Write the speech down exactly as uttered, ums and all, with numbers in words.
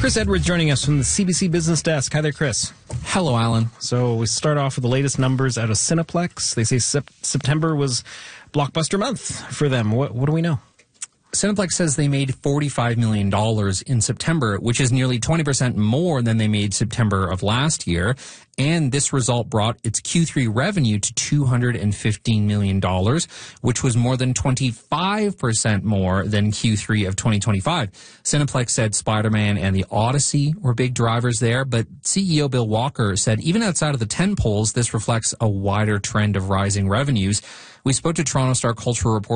Chris Edwards joining us from the C B C Business Desk. Hi there, Chris. Hello, Alan. So we start off with the latest numbers out of Cineplex. They say sep- September was blockbuster month for them. What, what do we know? Cineplex says they made forty-five million dollars in September, which is nearly twenty percent more than they made September of last year. And this result brought its Q three revenue to two hundred fifteen million dollars, which was more than twenty-five percent more than Q three of twenty twenty-five. Cineplex said Spider-Man and The Odyssey were big drivers there, but C E O Bill Walker said even outside of the tentpoles, this reflects a wider trend of rising revenues. We spoke to Toronto Star cultural reporter